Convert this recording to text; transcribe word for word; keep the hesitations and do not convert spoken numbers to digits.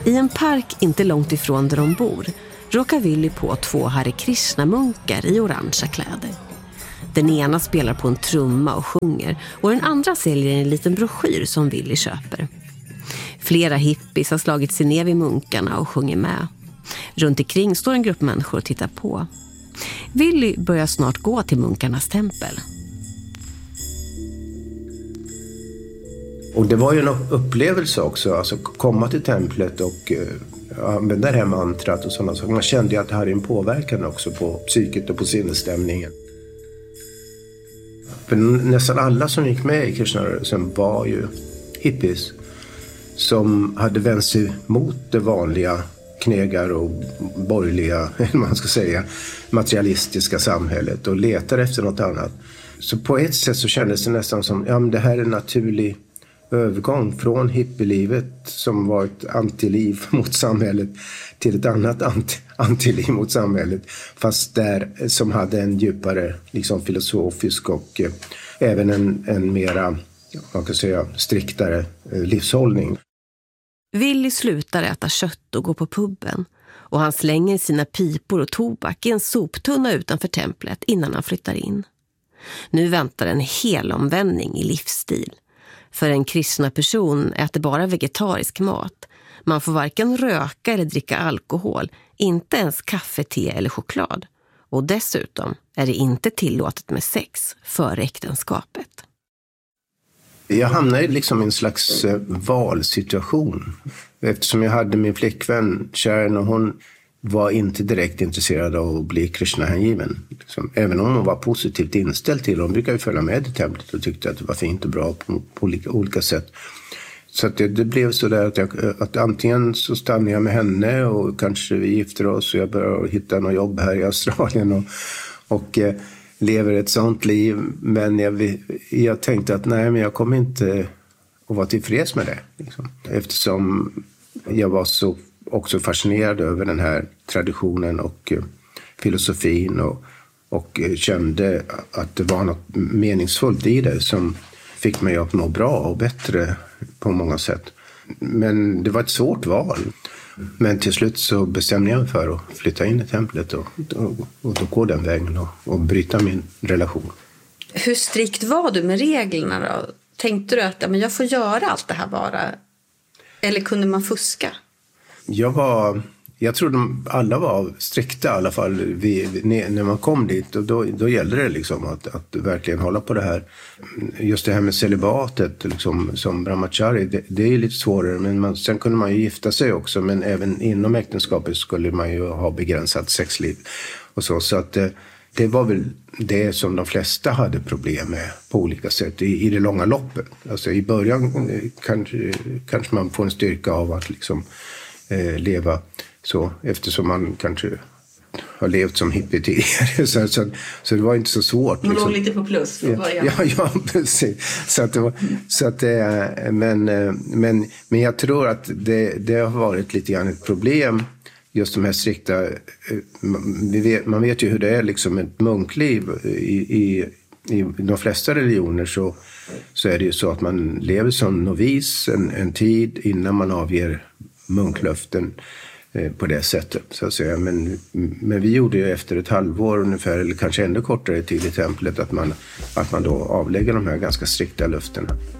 I en park inte långt ifrån där de bor råkar Willy på två Hare Krishna-munkar i orangea kläder. Den ena spelar på en trumma och sjunger och den andra säljer en liten broschyr som Willy köper. Flera hippies har slagit sig ner vid munkarna och sjunger med. Runt omkring står en grupp människor och tittar på. Willy börjar snart gå till munkarnas tempel. Och det var ju en upplevelse också, alltså komma till templet och uh, använda det här mantrat och sådana saker. Man kände ju att det hade en påverkan också på psyket och på sinnesstämningen. För nästan alla som gick med i Krishnarörelsen var ju hippies som hade vänt sig mot det vanliga knegar och borgerliga, eller man ska säga, materialistiska samhället och letar efter något annat. Så på ett sätt så kändes det nästan som, ja men det här är en naturlig övergång från hippielivet som var ett antiliv mot samhället till ett annat anti, antiliv mot samhället, fast där som hade en djupare liksom filosofisk och eh, även en, en mera, man kan säga, striktare eh, livshållning. Willy slutar äta kött och går på pubben och han slänger sina pipor och tobak i en soptunna utanför templet innan han flyttar in. Nu väntar en hel omvändning i livsstil. För en kristna person äter bara vegetarisk mat. Man får varken röka eller dricka alkohol, inte ens kaffe, te eller choklad. Och dessutom är det inte tillåtet med sex före äktenskapet. Jag hamnade liksom i en slags eh, valsituation. Eftersom jag hade min flickvän Sharon och hon var inte direkt intresserad av att bli Krishna-hängiven. Liksom, även om hon var positivt inställd till. Hon brukade ju följa med i templet och tyckte att det var fint och bra på, på olika, olika sätt. Så att det, det blev så där att, jag, att antingen så stannade jag med henne och kanske vi gifter oss och jag började hitta något jobb här i Australien och, och eh, lever ett sånt liv. Men jag, jag tänkte att nej, men jag kommer inte att vara tillfreds med det. Liksom. Eftersom jag var så också fascinerad över den här traditionen och eh, filosofin och, och eh, kände att det var något meningsfullt i det som fick mig att må bra och bättre på många sätt. Men det var ett svårt val. Men till slut så bestämde jag mig för att flytta in i templet och, och, och då gå den vägen och, och bryta min relation. Hur strikt var du med reglerna då? Tänkte du att ja, men jag får göra allt det här bara? Eller kunde man fuska? Jag var, jag tror de alla var strikta i alla fall vi, när man kom dit. Och då, då gällde det liksom att, att verkligen hålla på det här. Just det här med celibatet liksom, som brahmachari, det, det är lite svårare. Men man, sen kunde man ju gifta sig också. Men även inom äktenskapet skulle man ju ha begränsat sexliv. Och så, så att det, det var väl det som de flesta hade problem med på olika sätt i, i det långa loppet. Alltså i början kanske, kanske man får en styrka av att liksom Eh, leva så, eftersom man kanske har levt som hippie tidigare. så, så, så det var inte så svårt. Man liksom. låg lite på plus från början. Ja, ja, ja, precis. Så att det var, så att det, men, men, men jag tror att det, det har varit lite grann ett problem, just de här strikta, vi vet, man vet ju hur det är liksom ett munkliv i, i i de flesta religioner så, så är det ju så att man lever som novis en, en tid innan man avger munklöften eh, på det sättet så att säga. Men, men vi gjorde ju efter ett halvår ungefär, eller kanske ännu kortare tid i templet, att man, att man då avlägger de här ganska strikta löftena.